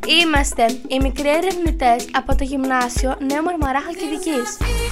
Είμαστε οι μικροί ερευνητές από το Γυμνάσιο Νέο Μαρμαρά Χαλκιδικής.